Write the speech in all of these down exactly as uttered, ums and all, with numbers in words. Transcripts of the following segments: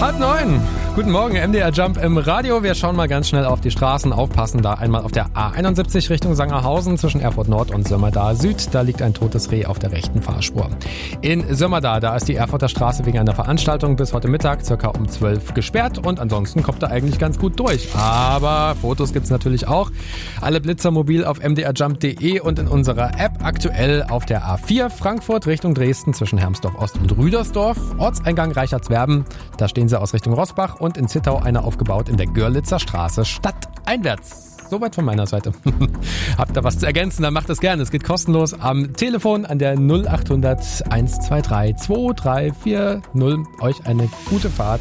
Halb neun. Guten Morgen, M D R Jump im Radio. Wir schauen mal ganz schnell auf die Straßen, aufpassen da einmal auf der A einundsiebzig Richtung Sangerhausen zwischen Erfurt Nord und Sömmerda Süd. Da liegt ein totes Reh auf der rechten Fahrspur. In Sömmerda, da ist die Erfurter Straße wegen einer Veranstaltung bis heute Mittag circa um zwölf gesperrt und ansonsten kommt da eigentlich ganz gut durch. Aber Fotos gibt's natürlich auch. Alle Blitzer mobil auf m d r jump punkt d e und in unserer App aktuell auf der A vier Frankfurt Richtung Dresden zwischen Hermsdorf Ost und Rüdersdorf. Ortseingang Reichertswerben, da stehen sie aus Richtung Rossbach und in Zittau eine aufgebaut in der Görlitzer Straße stadteinwärts. Soweit von meiner Seite. Habt ihr was zu ergänzen, dann macht das gerne. Es geht kostenlos am Telefon an der null acht hundert eins zwei drei zwei drei vier null. Euch eine gute Fahrt.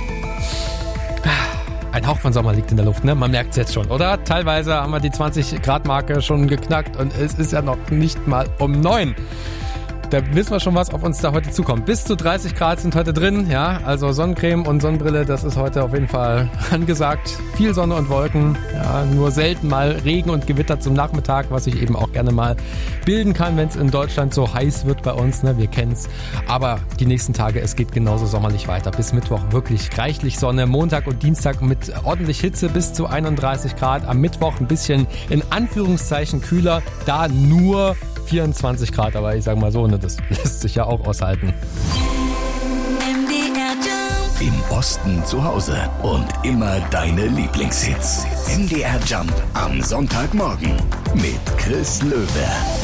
Ein Hauch von Sommer liegt in der Luft, ne? Man merkt es jetzt schon, oder? Teilweise haben wir die zwanzig Grad Marke schon geknackt und es ist ja noch nicht mal um neun. Da wissen wir schon, was auf uns da heute zukommt. Bis zu dreißig Grad sind heute drin, ja, also Sonnencreme und Sonnenbrille, das ist heute auf jeden Fall angesagt. Viel Sonne und Wolken, ja, nur selten mal Regen und Gewitter zum Nachmittag, was sich eben auch gerne mal bilden kann, wenn es in Deutschland so heiß wird bei uns, ne, wir kennen's. Aber die nächsten Tage, es geht genauso sommerlich weiter. Bis Mittwoch wirklich reichlich Sonne, Montag und Dienstag mit ordentlich Hitze bis zu einunddreißig Grad. Am Mittwoch ein bisschen in Anführungszeichen kühler, da nur vierundzwanzig Grad, aber ich sag mal so, ne, das lässt sich ja auch aushalten. Im Osten zu Hause und immer deine Lieblingshits. M D R Jump am Sonntagmorgen mit Chris Löwe.